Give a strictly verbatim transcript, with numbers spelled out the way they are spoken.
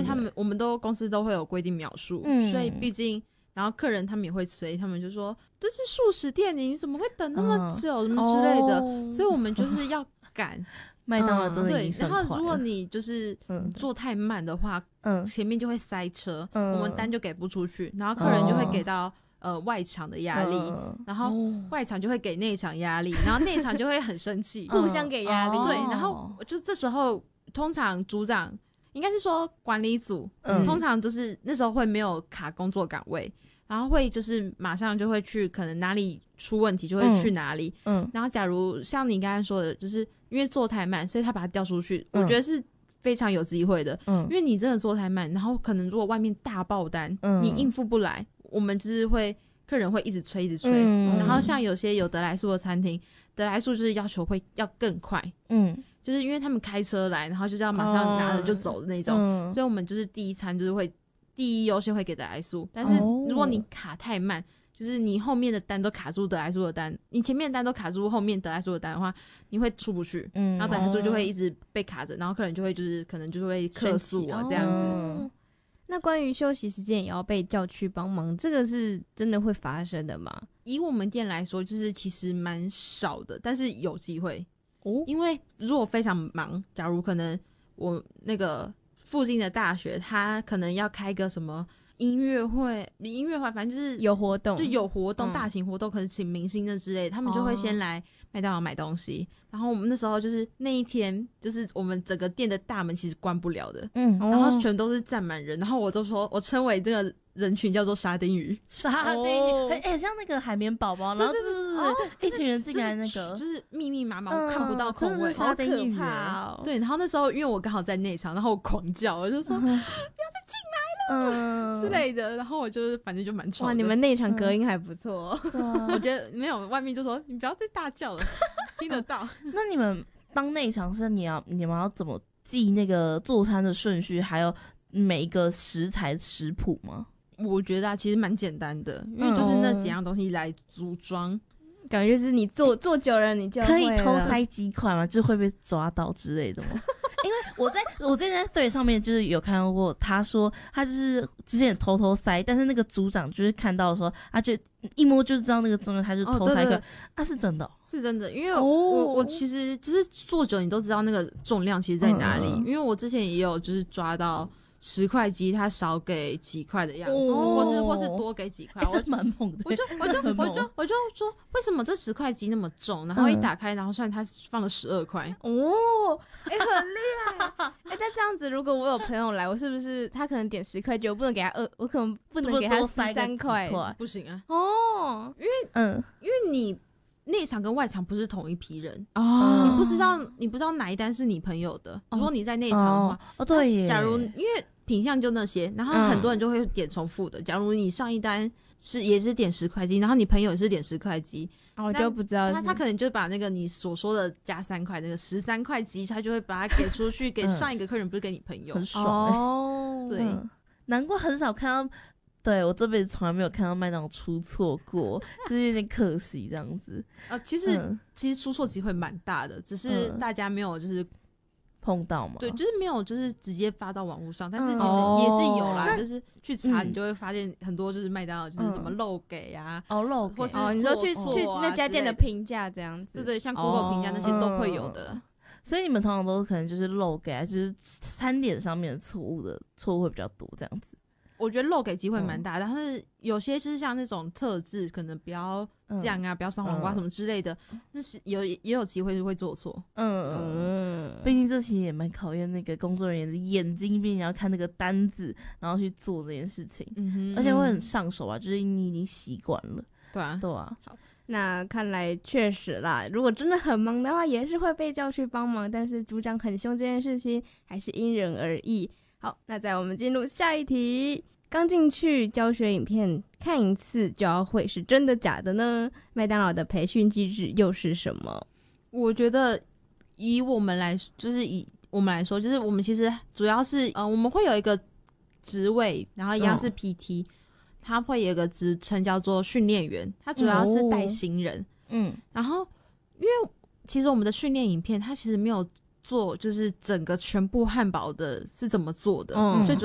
他们我们都公司都会有规定秒数，嗯，所以毕竟。然后客人他们也会催，他们就说这是速食店，你怎么会等那么久、嗯、什么之类的、哦、所以我们就是要赶麦当劳真的已经算快了、 对，然后如果你就是做太慢的话、嗯、前面就会塞车、嗯、我们单就给不出去，然后客人就会给到、哦、呃外场的压力、嗯、然后外场就会给内场压力、嗯、然后内场就会很生气互相给压力、 嗯、对，然后就这时候通常组长应该是说管理组、嗯、通常就是那时候会没有卡工作岗位，然后会就是马上就会去可能哪里出问题就会去哪里， 嗯, 嗯然后假如像你刚才说的就是因为做太慢所以他把它调出去、嗯、我觉得是非常有机会的，嗯，因为你真的做太慢，然后可能如果外面大爆单、嗯、你应付不来，我们就是会客人会一直催一直催、嗯、然后像有些有得来速的餐厅，得来速就是要求会要更快，嗯，就是因为他们开车来然后就是要马上拿着就走的那种、嗯、所以我们就是第一餐就是会第一优先会给得来速，但是如果你卡太慢、哦、就是你后面的单都卡住得来速的单，你前面的单都卡住后面得来速的单的话，你会出不去，嗯，然后得来速就会一直被卡着、哦、然后客人就会就是可能就会客诉啊这样子、 哦、那关于休息时间也要被叫去帮忙，这个是真的会发生的吗？ 以我们店来说就是其实蛮少的，但是有机会哦，因为如果非常忙，假如可能我那个附近的大学他可能要开个什么音乐会音乐会反正就是有活动， 就有活动、嗯、大型活动可能请明星的之类的，他们就会先来麦当劳买东西、哦、然后我们那时候就是那一天就是我们整个店的大门其实关不了的，嗯，然后全都是站满人，然后我就说我称为这个人群叫做沙丁鱼， 沙丁鱼哎、哦欸，像那个海绵宝宝，然后就是、哦、一群人进来那个、 就是、就是密密麻麻、嗯、我看不到空位， 沙丁鱼哦，对，然后那时候因为我刚好在内场，然后我狂叫，我就说、嗯、不要再进来了、嗯、之类的，然后我就是反正就蛮吵的。 哇，你们内场隔音还不错、 嗯、我觉得没有，外面就说你不要再大叫了听得到。 那你们当内场是你要你们要怎么记那个做餐的顺序还有每一个食材食谱吗？ 我觉得啊其实蛮简单的，因为就是那几样东西来组装、嗯、 感觉就是你做做久了你就会可以偷塞鸡块吗？就会被抓到之类的吗？因为我在我之前在对上面就是有看到过，他说他就是之前偷偷塞，但是那个组长就是看到的时候，他就一摸就知道那个重量，他就偷塞一个，那、哦啊、是真的、哦， 是真的，因为我、哦、我其实就是做久，你都知道那个重量其实在哪里，嗯、因为我之前也有就是抓到。十块鸡他少给几块的样子、哦、或是或是多给几块、 欸、这蛮猛的， 我就我就我就我就说为什么这十块鸡那么重，然后一打开、嗯、然后算他放了十二块哦，哎、欸、很厉害哎、欸、但这样子如果我有朋友来，我是不是他可能点十块鸡，我不能给他二，我可能不能给他十三块， 不行啊哦， 因为嗯因为你内场跟外场不是同一批人哦，你不知道你不知道哪一单是你朋友的、哦、如果你在内场的话 哦, 哦对耶，假如因为品项就那些，然后很多人就会点重复的、嗯、假如你上一单是也是点十块鸡，然后你朋友也是点十块鸡， 我就不知道他他可能就把那个你所说的加三块那个十三块鸡，他就会把它给出去给上一个客人、嗯、不是给你朋友， 很爽、欸、 哦，对、 嗯，难怪很少看到，对，我这辈子从来没有看到麦当劳出错过，就是有点可惜这样子。 呃，其实、嗯、其实出错机会蛮大的，只是大家没有就是、嗯、 碰到嘛。 对，就是没有就是直接发到网络上，但是其实也是有啦，嗯、就是去查你就会发现很多就是麦当劳就是什么漏给啊， 哦漏给， 或是哦你说去、啊、去那家店的评价这样子， 对对，像 Google 评价那些都会有的。 嗯，所以你们通常都可能就是漏给啊，就是餐点上面的错误的错误会比较多这样子。 我觉得漏给机会蛮大的、嗯、但是有些就是像那种特制可能不要酱啊、嗯、不要酸黄瓜什么之类的、嗯、那是有也有机会是会做错。嗯嗯，毕竟这其实也蛮考验那个工作人员的眼睛，毕竟你要看那个单子然后去做这件事情、嗯、哼而且会很上手啊，就是你已经习惯了。 对啊对啊。 好，那看来确实啦，如果真的很忙的话也是会被叫去帮忙，但是组长很凶这件事情还是因人而异。好，那在我们进入下一题，刚进去教学影片看一次就要会，是真的假的呢？麦当劳的培训机制又是什么？ 我觉得以我们来就是以我们来说，就是我们其实主要是呃我们会有一个职位，然后一样是 P T、嗯、他会有一个职称叫做训练员，他主要是带新人。嗯，然后因为其实我们的训练影片它其实没有做就是整个全部汉堡的是怎么做的、嗯、所以主